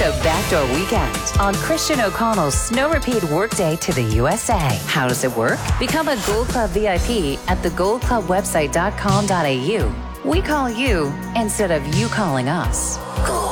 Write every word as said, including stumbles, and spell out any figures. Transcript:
to Backdoor Weekend on Christian O'Connell's Snow Repeat Workday to the U S A. How does it work? Become a Gold Club V I P at the gold club website dot com dot a u. We call you instead of you calling us. Gold.